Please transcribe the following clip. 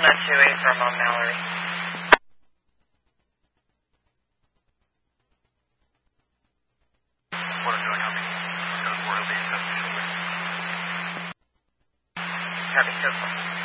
Not 2-8 from Mallory. What is doing, copy? Code 4, he'll be in touch shortly. Copy, so far.